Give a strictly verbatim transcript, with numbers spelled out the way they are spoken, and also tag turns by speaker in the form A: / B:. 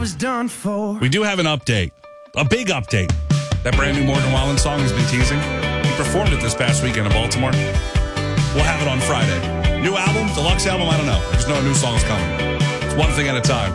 A: was done for.
B: We do have an update, a big update. That brand new Morgan Wallen song has been teasing. He performed it this past weekend in Baltimore. We'll have it on Friday. New album, deluxe album, I don't know. There's no new songs coming. It's one thing at a time.